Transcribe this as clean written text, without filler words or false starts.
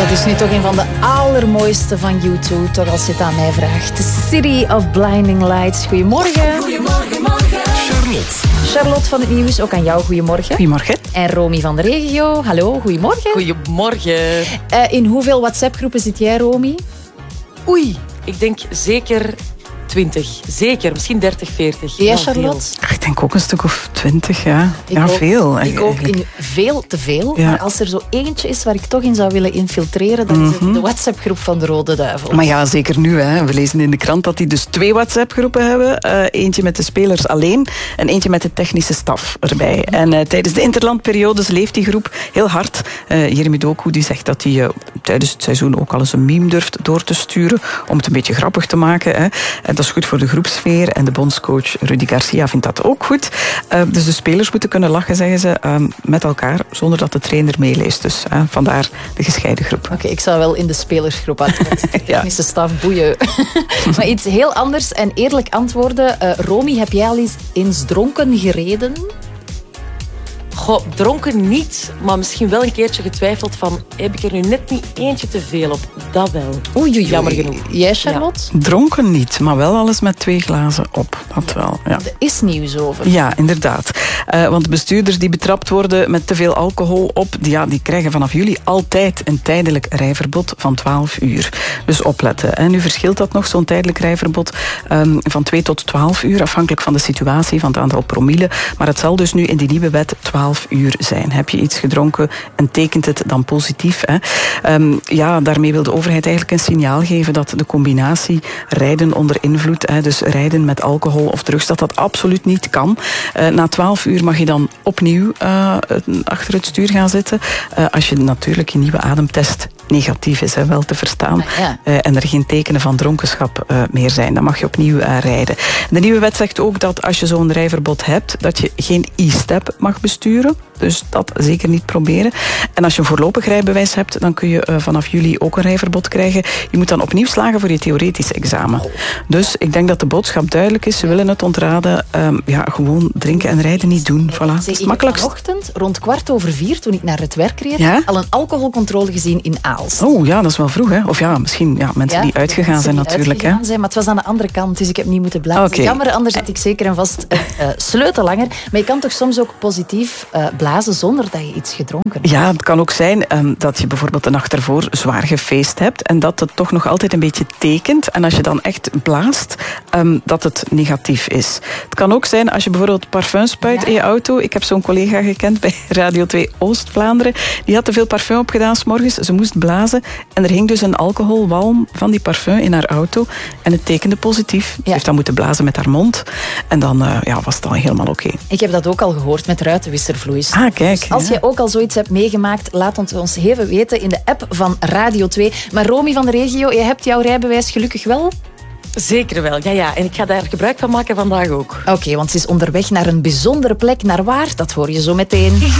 Dat is nu toch een van de allermooiste van U2, toch als je het aan mij vraagt. The City of Blinding Lights. Goedemorgen. Goedemorgen, morgen. Charlotte van het Nieuws, ook aan jou goedemorgen. Goedemorgen. En Romy van de Regio, hallo, goedemorgen. Goedemorgen. In hoeveel WhatsApp-groepen zit jij, Romy? Oei, ik denk zeker 20. Zeker, misschien 30, 40. Ja, Charlotte? Ik denk ook een stuk of 20, ja. Ik ja, ook. veel. Ik ook in veel te veel. Ja. Maar als er zo eentje is waar ik toch in zou willen infiltreren, dan is het de WhatsApp-groep van de Rode Duivel. Maar ja, zeker nu. Hè. We lezen in de krant dat die dus 2 WhatsApp-groepen hebben. Eentje met de spelers alleen en eentje met de technische staf erbij. En tijdens de interlandperiodes leeft die groep heel hard. Jeremy Doku die zegt dat hij tijdens het seizoen ook al eens een meme durft door te sturen om het een beetje grappig te maken. Hè. En dat is goed voor de groepsfeer. En de bondscoach Rudy Garcia vindt dat ook goed. Dus de spelers moeten kunnen lachen, zeggen ze, met elkaar, zonder dat de trainer meeleest. Dus vandaar de gescheiden groep. Oké, ik zou wel in de spelersgroep uit. De technische staf, boeien. Maar iets heel anders en eerlijk antwoorden. Romy, heb jij al eens dronken gereden? Goh, dronken niet, maar misschien wel een keertje getwijfeld van, heb ik er nu net niet eentje te veel op? Dat wel. Oei. Jammer genoeg. Jij, Charlotte? Dronken niet, maar wel alles met 2 glazen op. Dat wel, ja. Er is nieuws over. Ja, inderdaad. Want bestuurders die betrapt worden met te veel alcohol op, die krijgen vanaf juli altijd een tijdelijk rijverbod van 12 uur. Dus opletten. En nu verschilt dat nog, zo'n tijdelijk rijverbod, van 2 tot 12 uur, afhankelijk van de situatie, van het aantal promille. Maar het zal dus nu in die nieuwe wet 12 uur zijn. Heb je iets gedronken en tekent het dan positief? Hè? Daarmee wil de overheid eigenlijk een signaal geven dat de combinatie rijden onder invloed, dus rijden met alcohol of drugs, dat absoluut niet kan. Na 12 uur mag je dan opnieuw achter het stuur gaan zitten. Als je natuurlijk je nieuwe ademtest negatief is, wel te verstaan. En er geen tekenen van dronkenschap meer zijn. Dan mag je opnieuw rijden. De nieuwe wet zegt ook dat als je zo'n rijverbod hebt, dat je geen e-step mag besturen. Dus dat zeker niet proberen. En als je een voorlopig rijbewijs hebt, dan kun je vanaf juli ook een rijverbod krijgen. Je moet dan opnieuw slagen voor je theoretisch examen. Dus ik denk dat de boodschap duidelijk is. Ze willen het ontraden. Gewoon drinken en rijden niet doen. Voilà. Dat is het makkelijkst. Vanochtend, rond 3:15, toen ik naar het werk reed, al een alcoholcontrole gezien in Aalst. Oh ja, dat is wel vroeg, hè? Of ja, misschien mensen die uitgegaan zijn natuurlijk. Uitgegaan zijn, maar het was aan de andere kant, dus ik heb niet moeten blazen. Okay. Jammer, anders had ik zeker en vast sleutel langer. Maar je kan toch soms ook positief blazen zonder dat je iets gedronken hebt? Ja, het kan ook zijn dat je bijvoorbeeld de nacht ervoor zwaar gefeest hebt en dat het toch nog altijd een beetje tekent. En als je dan echt blaast, dat het negatief is. Het kan ook zijn als je bijvoorbeeld parfum spuit in je auto. Ik heb zo'n collega gekend bij Radio 2 Oost-Vlaanderen. Die had te veel parfum opgedaan 's morgens. Ze moest blazen en er hing dus een alcoholwalm van die parfum in haar auto. En het tekende positief. Ze heeft dan moeten blazen met haar mond. En dan was het dan helemaal oké. Ik heb dat ook al gehoord met ruitenwisservloeis. Ah, kijk. Dus als jij ook al zoiets hebt meegemaakt, laat ons even weten in de app van Radio 2. Maar Romy van de Regio, je hebt jouw rijbewijs gelukkig wel? Zeker wel, ja. En ik ga daar gebruik van maken vandaag ook. Oké, want ze is onderweg naar een bijzondere plek. Naar waar? Dat hoor je zo meteen.